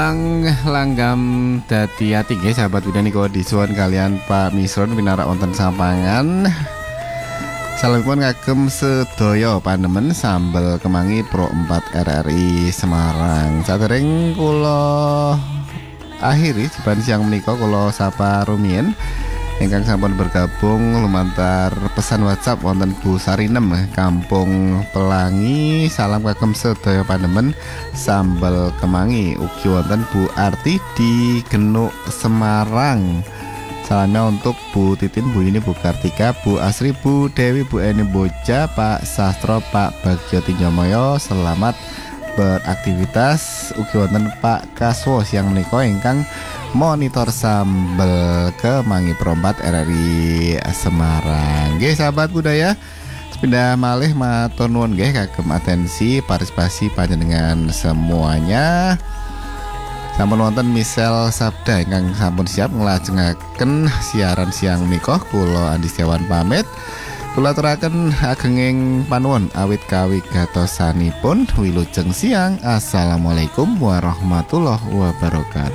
Langgam dadi ati nggih sahabat Widya niko disuwun kalian Pak Misron pinarak wonten Sapangan. Salamipun kagem sedaya panemen sambel kemangi Pro 4 RRI Semarang. Sadèrèng kula akhiri jeban siang menika kula sapa rumiyin ingkang sampun bergabung lumantar pesan WhatsApp wonten Bu Sarinem Kampung Pelangi. Salam kagem sedaya panemen sambel kemangi. Ugi wonten Bu Arti di Genuk Semarang. Salamnya untuk Bu Titin, Bu Yuni, Bu Kartika, Bu Asri, Bu Dewi, Bu Eni Boja, Pak Sastro, Pak Bagio Tinjomoyo. Selamat beraktivitas. Ugi wonten Pak Kaswo siang menika ingkang monitor sambel kemangi Pro 4 RRI Semarang. Nggih sahabat budaya, sepindah malih matur nuwun nggih kagem atensi partisipasi panjenengan semuanya. Sampun wonten Misel Sabda ingkang sampun siap nglajengaken siaran siang menika. Kula Andi Setiawan pamit. Kula aturaken agenging panuwun awit kawigatosanipun wilujeng siang. Assalamualaikum warahmatullahi wabarakatuh.